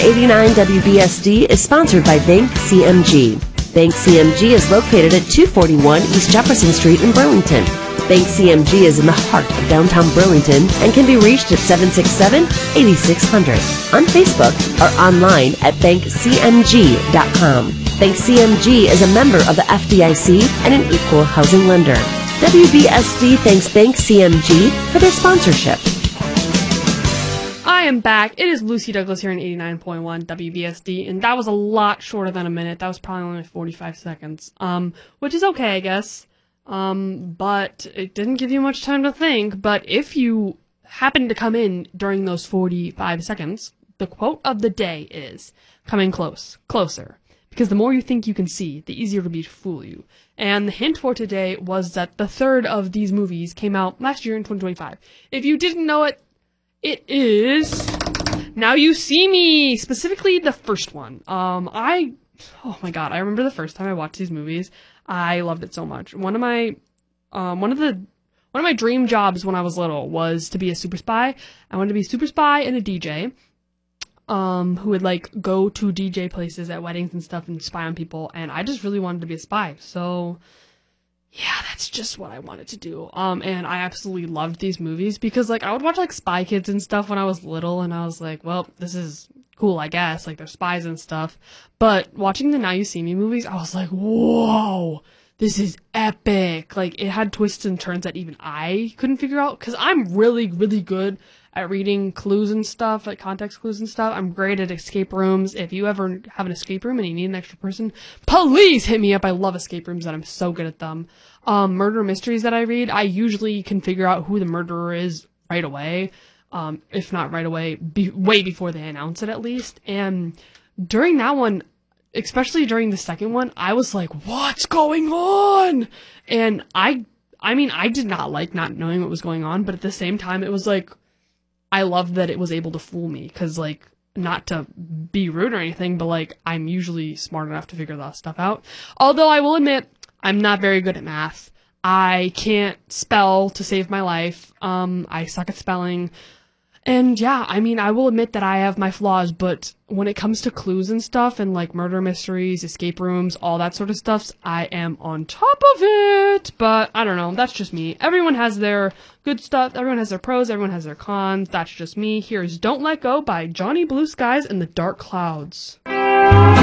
89 WBSD is sponsored by Bank CMG. Bank CMG is located at 241 East Jefferson Street in Burlington. Bank CMG is in the heart of downtown Burlington and can be reached at 767-8600 on Facebook or online at bankcmg.com. Bank CMG is a member of the FDIC and an equal housing lender. WBSD thanks Bank CMG for their sponsorship. I am back. It is Lucy Douglas here in 89.1 WBSD, and that was a lot shorter than a minute. That was probably only 45 seconds, which is okay, I guess. But it didn't give you much time to think. But if you happen to come in during those 45 seconds, the quote of the day is, coming closer. Because the more you think you can see, the easier it'll be to fool you. And the hint for today was that the third of these movies came out last year in 2025. If you didn't know it, it is Now You See Me, specifically the first one. Oh my god, I remember the first time I watched these movies. I loved it so much. One of my dream jobs when I was little was to be a super spy. I wanted to be a super spy and a DJ, who would like go to DJ places at weddings and stuff and spy on people, and I just really wanted to be a spy. So yeah, that's just what I wanted to do. And I absolutely loved these movies because, like, I would watch, like, Spy Kids and stuff when I was little, and I was like, well, this is cool, I guess. Like, they're spies and stuff. But watching the Now You See Me movies, I was like, whoa, this is epic. Like, it had twists and turns that even I couldn't figure out, because I'm really, really good at reading clues and stuff, like context clues and stuff. I'm great at escape rooms. If you ever have an escape room and you need an extra person, please hit me up. I love escape rooms and I'm so good at them. Murder mysteries that I read, I usually can figure out who the murderer is right away. If not right away, way before they announce it at least. And during that one, especially during the second one, I was like, what's going on? And I mean, I did not like not knowing what was going on, but at the same time, it was like, I loved that it was able to fool me, because, like, not to be rude or anything, but, like, I'm usually smart enough to figure that stuff out. Although I will admit, I'm not very good at math. I can't spell to save my life. I suck at spelling. And yeah, I mean, I will admit that I have my flaws, but when it comes to clues and stuff and like murder mysteries, escape rooms, all that sort of stuff, I am on top of it. But I don't know, that's just me. Everyone has their good stuff, everyone has their pros, everyone has their cons. That's just me. Here's Don't Let Go by Johnny Blue Skies and the Dark Clouds.